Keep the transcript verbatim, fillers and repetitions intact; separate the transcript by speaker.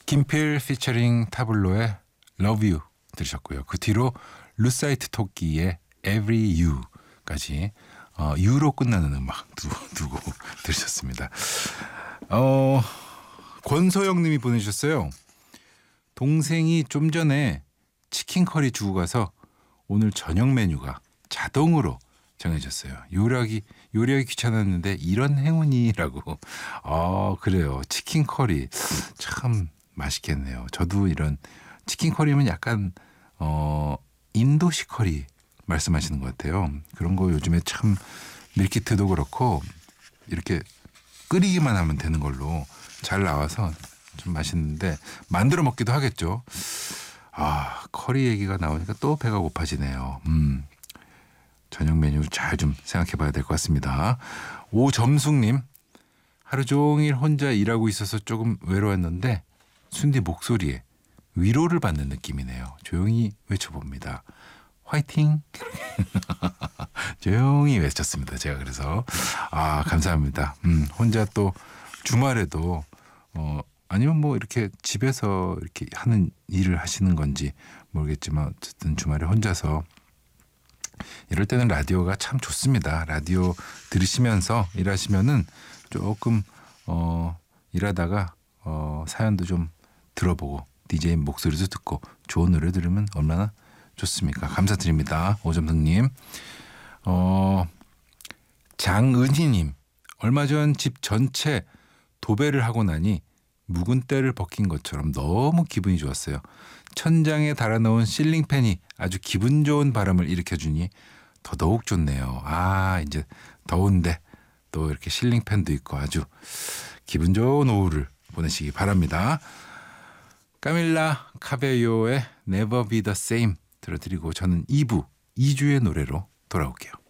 Speaker 1: 김필 피처링 타블로의 Love You 들으셨고요. 그 뒤로 루사이트 토끼의 Every You까지 어, U로 끝나는 음악 두, 두고 들으셨습니다. 어, 권소영 님이 보내주셨어요. 동생이 좀 전에 치킨 커리 주고 가서 오늘 저녁 메뉴가 자동으로 정해졌어요. 요리하기, 요리하기 귀찮았는데 이런 행운이라고. 아, 그래요. 치킨 커리 참 맛있겠네요. 저도 이런 치킨 커리면 약간 어, 인도식 커리 말씀하시는 것 같아요. 그런 거 요즘에 참 밀키트도 그렇고 이렇게 끓이기만 하면 되는 걸로 잘 나와서 좀 맛있는데 만들어 먹기도 하겠죠. 아, 커리 얘기가 나오니까 또 배가 고파지네요. 음, 저녁 메뉴 잘 좀 생각해 봐야 될 것 같습니다. 오점숙님, 하루 종일 혼자 일하고 있어서 조금 외로웠는데 순디 목소리에 위로를 받는 느낌이네요. 조용히 외쳐봅니다. 화이팅! 조용히 외쳤습니다. 제가 그래서 아, 감사합니다. 음, 혼자 또 주말에도 어, 아니면 뭐 이렇게 집에서 이렇게 하는 일을 하시는 건지 모르겠지만 어쨌든 주말에 혼자서 이럴 때는 라디오가 참 좋습니다. 라디오 들으시면서 일하시면은 조금 어, 일하다가 어, 사연도 좀 들어보고 디제이 목소리도 듣고 좋은 노래 들으면 얼마나 좋습니까? 감사드립니다. 오점승님. 어, 장은희님. 얼마 전 집 전체 도배를 하고 나니 묵은 때를 벗긴 것처럼 너무 기분이 좋았어요. 천장에 달아놓은 실링팬이 아주 기분 좋은 바람을 일으켜주니 더더욱 좋네요. 아, 이제 더운데 또 이렇게 실링팬도 있고 아주 기분 좋은 오후를 보내시기 바랍니다. 까밀라 카베요의 Never Be The Same 들어드리고 저는 이 부 이 주의 노래로 돌아올게요.